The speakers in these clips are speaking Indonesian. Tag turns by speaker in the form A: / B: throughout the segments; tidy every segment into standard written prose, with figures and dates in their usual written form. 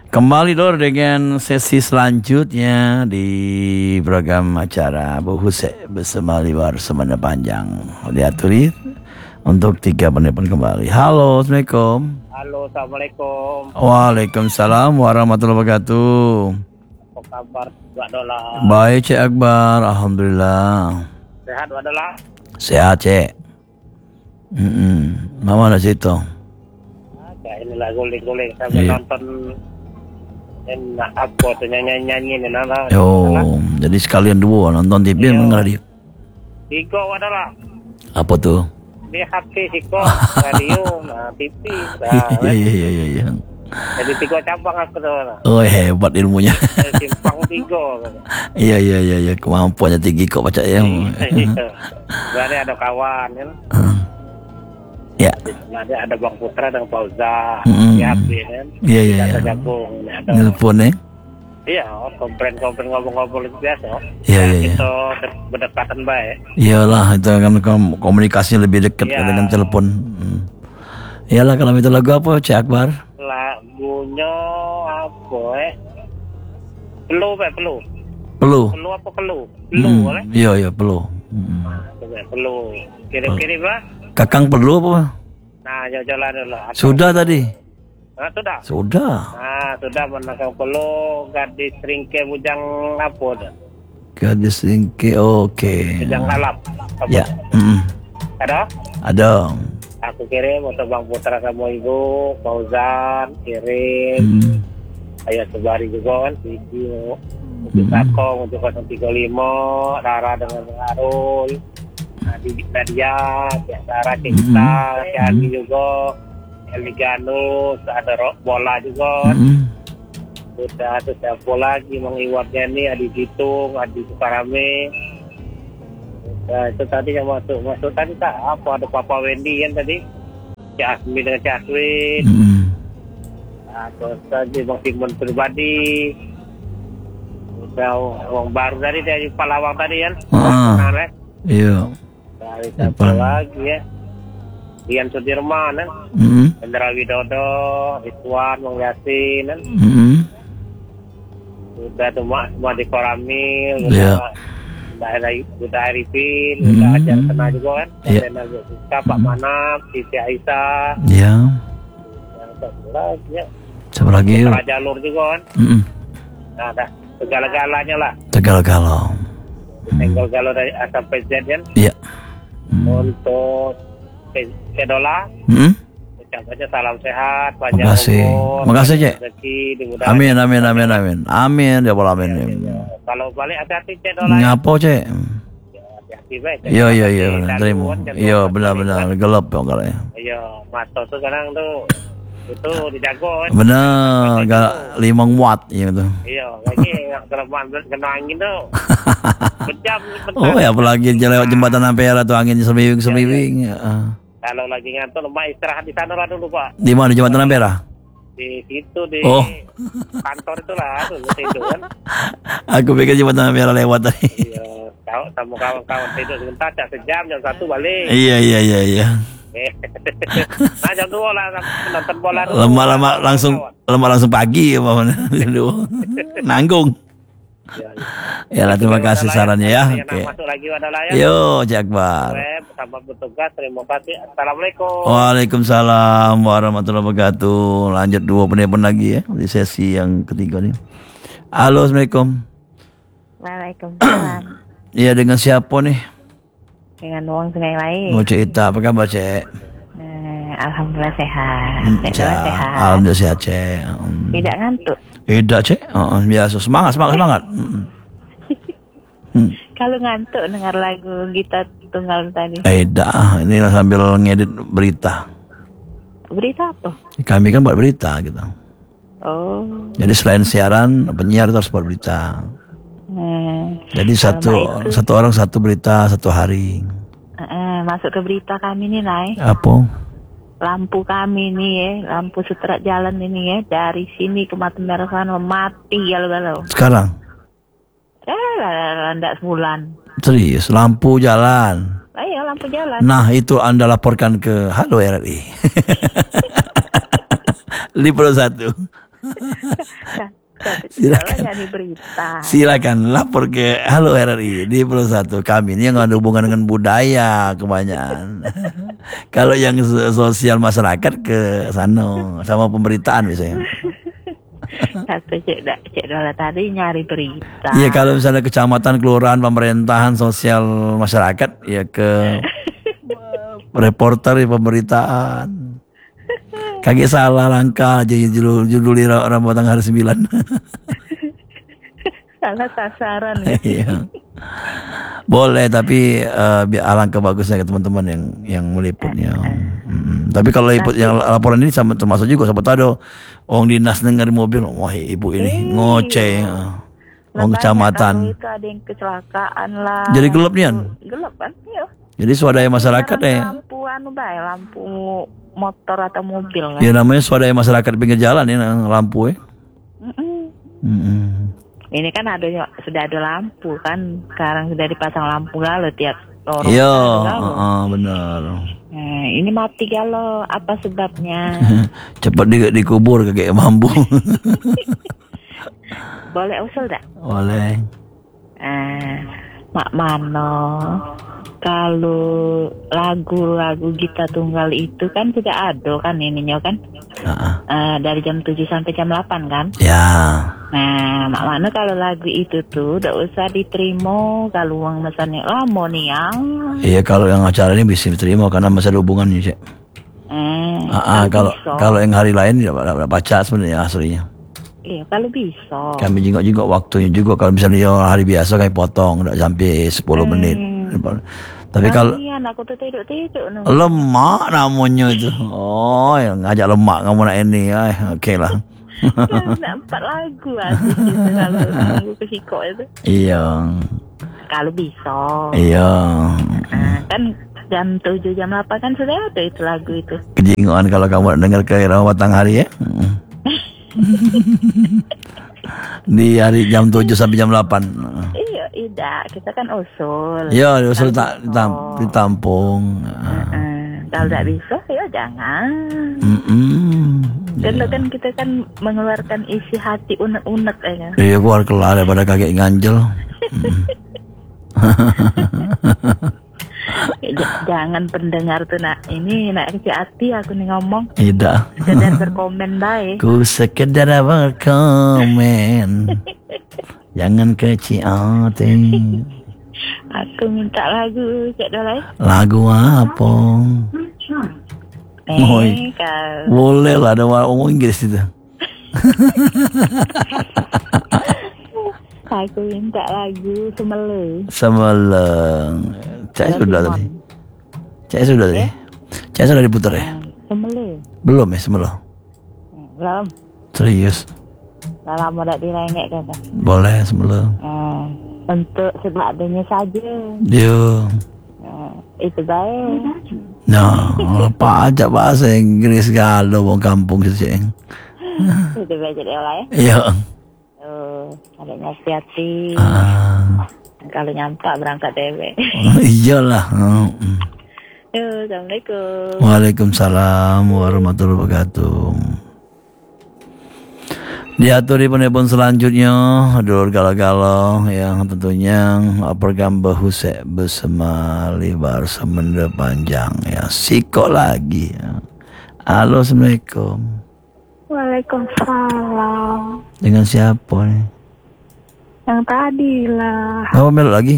A: Kembali Dor dengan sesi selanjutnya di program acara Bu Huse bersama Liwar Semana Panjang. Diaturi untuk 3 menit pun kembali. Halo, Assalamualaikum.
B: Halo, Assalamualaikum.
A: Waalaikumsalam warahmatullahi wabarakatuh.
B: Apa kabar, Mbak Dola?
A: Baik, Cek Akbar. Alhamdulillah.
B: Sehat, Mbak Dola?
A: Sehat, Cek. Mama ada situ.
B: Kayak inilah guling-guling sambil nonton apa tuh nyanyi-nyanyi ini nana.
A: Jadi sekalian dua nonton TV memang radio.
B: Tiga Mbak Dola.
A: Apa tuh?
B: Di HP Siko, radio, TV.
A: Iya.
B: Jadi 3 cabang aku tuh.
A: Oh, hebat ilmunya.
B: Simpang 3.
A: Iya. Kemampuannya tinggi kok baca ya.
B: Berarti ada kawan kan.
A: Ya.
B: Nanti ada Bang Putra dan Pauza. Di HP kan.
A: Iya.
B: Ada jagung.
A: Telepon ya.
B: Iya, kompren ngobrol biasa.
A: Iya.
B: Itu berdekatan baik.
A: Iyalah, itu kan komunikasinya lebih dekat dengan telepon. Iyalah, kalau itu lagu apa, Cik Akbar?
B: Lagunya apa Pelu.
A: Pelu
B: Apa Pelu? Pelu boleh?
A: Iya, Pelu.
B: Pelu. Kirim-kirim lah.
A: Kakang Pelu apa?
B: Nah, jalan dulu.
A: Sudah tadi?
B: Sudah. Sudah menangkap Pelu. Gadis ringke bujang apa dah?
A: Gadis ringke, oke.
B: Bujang kalap.
A: Ya. Ada.
B: Aku kirim untuk Bang Putra sama Ibu, Fauzan kirim. Ayah Subari juga kan, video. Untuk Takong, untuk 035, Rara dengan Arul, Nadia, Sarah, Cinta, Adi juga, Eligano, ada bola juga kan. Udah ada siapa lagi, Mang Iwatnya nih, Adi Jitung, Adi Sukarame. Nah, itu tadi yang masuk tadi tak apa, ada Papa Wendy kan tadi, Cik Asmi dengan Cik Aswin. Terus tadi Bang Simon pribadi, udah orang baru tadi dari Palawang tadi kan.
A: Iya.
B: Dari siapa lagi ya, Dian Sudirman kan, Hendra Widodo, Ridwan, Bang Yasin kan. Udah semua di Koramil, udah Arifin, udah Ajar Kena juga kan. Pak Manap, Siti Aisyah.
A: Iya.
B: Siapa
A: lagi?
B: Raja Lur juga kan. Nah, dah segala-galanya lah.
A: Segala-galau.
B: Segala-galau dari A sampai Z kan.
A: Iya.
B: Untuk Kedola. Ucap aja salam sehat, panjang umur.
A: Makasih, Cek. Amin. Ya Allah, amin.
B: Kalau balik hati-hati, Cek Dola.
A: Ngapo, Cek?
B: Hati-hati baik.
A: Iya, terima. Iya, benar gelap ya kalau ya.
B: Iya, mata tuh kadang tuh itu dijago kan.
A: Benar, 5 watt gitu.
B: Iya, lagi kelebihan kena angin tuh. Pejam.
A: Oh, ya apalagi lewat jembatan Ampera tuh anginnya semiwing.
B: Kalau lagi ngantuk, Mbak istirahat di sana lah dulu, Pak.
A: Di mana jembatan Ampera?
B: Di situ di kantor itulah dulu tidur kan.
A: Aku pikir jembatan Ampera lewat tadi.
B: Iya, tahu sama kawan-kawan tidur sebentar, sejam jam 1 balik.
A: Iya.
B: Nah, jam 2 lah nonton bola dulu.
A: Lama-lama langsung pagi ya, Pak. Nanggung. Ya lah, terima kasih sarannya ya. Oke.
B: Masuk lagi adalah ya.
A: Yo, Cik Akbar.
B: Selamat bertugas, terima kasih. Assalamualaikum.
A: Waalaikumsalam warahmatullahi wabarakatuh. Lanjut 2 menit pun lagi ya di sesi yang ketiga nih. Halo, Assalamualaikum.
C: Waalaikumsalam.
A: Iya, dengan siapa nih?
C: Dengan Wong Sungai Lain.
A: Mau cerita apa kabar, Cek?
C: Alhamdulillah sehat. Sehat.
A: Alhamdulillah sehat, Cek.
C: Tidak ngantuk.
A: Tidak, Cek. Biasa semangat.
C: Kalau ngantuk dengar lagu Gita Tunggal tadi.
A: Tidak, ini sambil ngedit berita.
C: Berita apa?
A: Kami kan buat berita gitu.
C: Oh.
A: Jadi selain siaran, penyiar itu harus buat berita. Jadi satu orang satu berita satu hari.
C: Masuk ke berita kami nih, Nay.
A: Apa?
C: Lampu kami nih ya, lampu sutra jalan ini ya, dari sini ke Mata Merah sana mati galau-galau.
A: Sekarang?
C: Landak sebulan.
A: Serius, lampu jalan.
C: Iya, lampu jalan.
A: Nah, itu Anda laporkan ke Halo RRI. 51. Silakan.
C: Nyanyi berita.
A: Silakan lapor ke Halo RRI di Pulau Satu. Kami ini yang ada hubungan dengan budaya kebanyakan. Kalau yang sosial masyarakat ke sana sama pemberitaan biasanya.
C: Kata Cik Dola tadi nyari berita.
A: Iya, kalau misalnya kecamatan, kelurahan, pemerintahan, sosial masyarakat ya ke reporter pemberitaan. Kagak salah langkah aja judul Ramadan hari 9.
C: Salah sasaran ya.
A: Iya. Boleh, tapi alangkah bagusnya ke teman-teman yang meliputnya. Tapi kalau liput yang laporan ini sama termasuk juga siapa tahu ada orang dinas dengar di mobil, wah ibu ini ngoceh. Orang kecamatan.
C: Kalau itu ada yang kecelakaan lah.
A: Jadi gelap nih.
C: Gelap kan? Iya.
A: Jadi swadaya masyarakat
C: Lampu lampu motor atau mobil kan.
A: Ya namanya swadaya masyarakat pinggir jalan ya lampu ya.
C: Ini kan sudah ada lampu kan. Sekarang sudah dipasang lampu galau tiap lorong.
A: Iya, benar.
C: Nah, ini mati galau. Apa sebabnya?
A: Cepat dikubur kayak mampu.
C: Boleh usul tak?
A: Boleh.
C: Mak Mano, kalau lagu-lagu Gita Tunggal itu kan sudah ada kan ininya kan? Dari jam 7 sampai jam 8 kan?
A: Ya.
C: Nah, Mak Mano kalau lagu itu tuh udah usah diterima kalau uang mesannya lama nih yang.
A: Iya, kalau yang acara ini bisa diterima karena masih ada hubungannya, Cek. Kalau yang hari lain tidak baca sebenarnya aslinya.
C: Iya, kalau bisa.
A: Kami jengok waktunya juga. Kalau misalnya hari biasa kami potong, tidak sampai 10 menit. Tapi kalau
C: aku tuh tidur
A: lemak namanya itu. Oh, yang ngajak lemak kamu nak ini, oke lah.
C: Nampak lagu asik gitu kalau lagu kesiko itu.
A: Iya.
C: Kalau bisa.
A: Iya.
C: Kan jam 7 jam 8 kan sudah ada itu lagu itu.
A: Kejingoan kalau kamu dengar ke Irama Matahari ya. Di hari jam 7 sampai jam 8.
C: Iya, kita kan usul.
A: Iya, usul ditampung.
C: Kalau tidak bisa, ya jangan. Kan kita kan mengeluarkan isi hati unek-unek ya.
A: Iya, keluar daripada kakek nganjel.
C: Jangan pendengar tuh ini kecil hati aku nih ngomong.
A: Tidak.
C: Sekedar berkomen baik.
A: Ku sekedar berkomen. Jangan kecil hati.
C: Aku minta lagu Cik Dolai.
A: Lagu apa? Boleh lah, ada ngomong Inggris itu.
C: Aku minta lagu Semeleng.
A: Saya sudah tadi. Saya sudah diputar ya?
C: Semeleng.
A: Belum ya, Semeleng?
C: Belum.
A: Serius?
C: Lama tak direngek kan?
A: Boleh, Semeleng.
C: Untuk seadanya saja.
A: Yo.
C: Itu baik.
A: Nah, apa aja bahasa Inggris kalau mau kampung sih, Ceng.
C: Itu baik jadi oleh.
A: Iya.
C: Ada hati-hati. Kalau nyampak berangkat dewe.
A: Iyalah.
C: Assalamualaikum.
A: Waalaikumsalam warahmatullahi wabarakatuh. Diatur di penelpon selanjutnya dulur galau-galau yang tentunya program Bahuse bersama Libar Semenda Panjang ya. Siko lagi ya. Halo, Assalamualaikum.
C: Waalaikumsalam.
A: Dengan siapa nih?
C: Yang tadi lah.
A: Kamu melok lagi?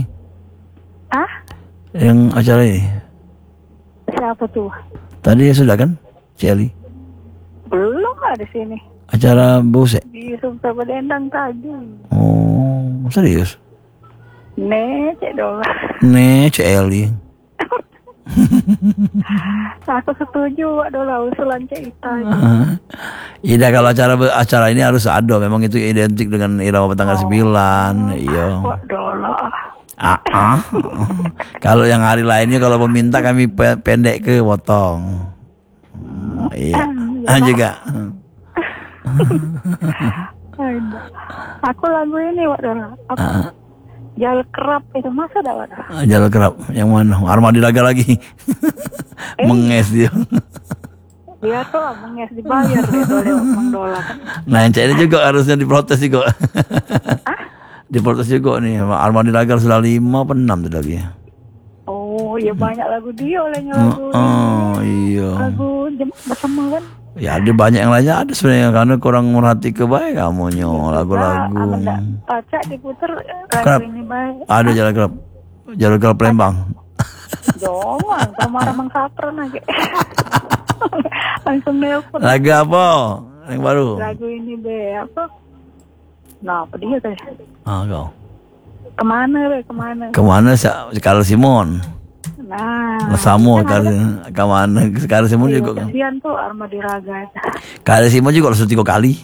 A: Yang acara ini?
C: Siapa tuh?
A: Tadi ya sudah kan? Celi?
C: Belum ada sini.
A: Acara Bahuse?
C: Di Sumpah Bedendang tadi.
A: Oh, serius?
C: Cik Dola.
A: Celi.
C: Aku setuju Wak Dola usulan Cik Ita.
A: Iya, kalau acara ini harus ada. Memang itu identik dengan Irama tanggal 9. Iya.
C: Wak Dola.
A: Kalau yang hari lainnya kalau meminta kami pendek ke potong. Iya. Juga.
C: Aku lagu ini Wak Dola. Jalur kerap itu masa dah Wak Dola?
A: Jalur kerap yang mana? Armadi Laga lagi. Menges dia.
C: Dia tuh abangnya dibayar deh oleh Mang Dola kan.
A: Nah, yang ini juga harusnya diprotes juga. Diprotes juga nih. Armadi Lagar sudah 5 apa 6 tuh lagi.
C: Oh, ya banyak lagu dia olehnya lagu.
A: Iya.
C: Lagu bersama kan.
A: Ya ada banyak yang lainnya ada sebenarnya karena kurang merhati ke baik kamu lagu-lagu.
C: Baca diputer lagu ini baik.
A: Ada Jalan Gelap Lembang.
C: Jangan, marah Mang Sapran aja. Langsung nelpon.
A: Lagu apa? Yang baru?
C: Lagu ini be apa? Nah, apa dia teh?
A: Kau. Kemana Carl Simon?
C: Nah,
A: Samo kemana? Carl Simon juga kan?
C: Kasihan tuh Armadi Raga.
A: Carl Simon juga harus 3 kali.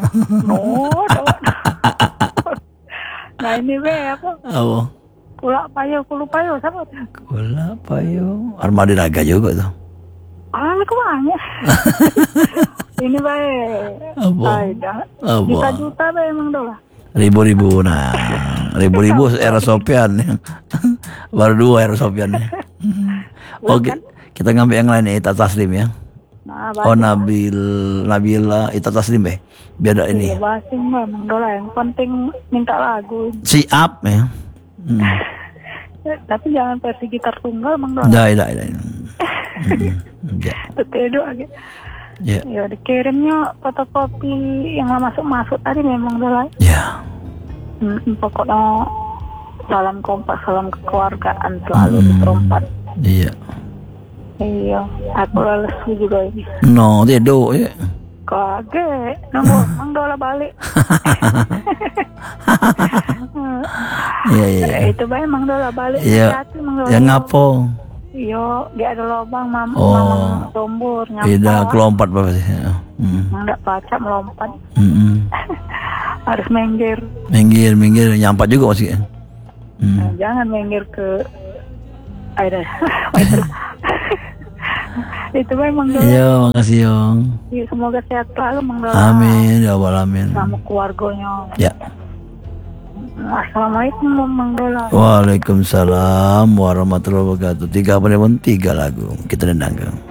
C: Nah ini be apa?
A: Apa?
C: Kula payo sama tuh.
A: Kula payo. Armadi Raga juga tuh.
C: Kemana? Ini baik.
A: Apa?
C: Juta-juta baik Mang Dola.
A: Ribu-ribu era Sofian. Baru 2 era Sofian. Oke, kita ngambil yang lain Ita Taslim ya. Nah, Nabila Ita Taslim be. Biar ada ini.
C: Basing Mang Dola yang penting minta lagu.
A: Siap ya.
C: Tapi jangan versi gitar tunggal Mang Dola.
A: Dah.
C: Betul aja.
A: Ya.
C: Ya dikirimnya fotokopi yang masuk tadi memang Dola.
A: Ya.
C: Pokoknya salam kompak, salam kekeluargaan selalu diperempat.
A: Iya.
C: Iya, aku lesu juga ini.
A: No, tidak ya.
C: Kaget, nunggu Mang Dola balik.
A: Iya.
C: Itu baik Mang Dola balik.
A: Iya. Yang ngapo?
C: Iya, dia ada lubang mamang tombor nyampe.
A: Tidak kelompat apa sih?
C: Enggak baca melompat. Harus minggir
A: nyampat juga masih.
C: Nah, jangan minggir ke air. Itu memang Dola.
A: Iya, makasih Yong.
C: Ya, semoga sehat selalu Mang Dola.
A: Amin ya Allah, amin.
C: Sama keluarganya.
A: Ya.
C: Assalamualaikum Mang Dola.
A: Waalaikumsalam warahmatullahi wabarakatuh. 3 lagu kita dendangkan.